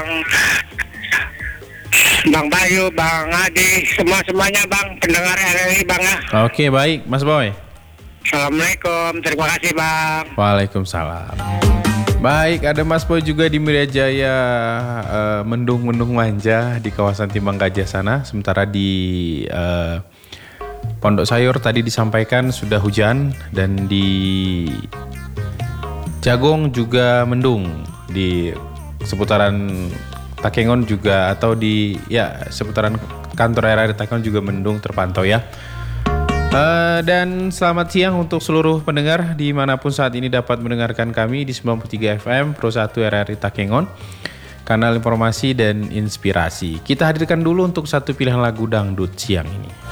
Bang Bayu, Bang Adi, semuanya Bang, pendengar RRI Bang ya. Oke, baik Mas Boy. Assalamualaikum, terima kasih Bang. Waalaikumsalam. Baik, ada Mas Boy juga di Media Jaya, mendung-mendung manja di kawasan Timbang Gajah sana. Sementara di Pondok Sayur tadi disampaikan sudah hujan, dan di Jagong juga mendung, di seputaran Takengon juga, atau di seputaran kantor RRI Takengon juga mendung terpantau ya. Dan selamat siang untuk seluruh pendengar dimanapun saat ini dapat mendengarkan kami di 93 FM Pro 1 RRI Takengon, kanal informasi dan inspirasi. Kita hadirkan dulu untuk satu pilihan lagu dangdut siang ini.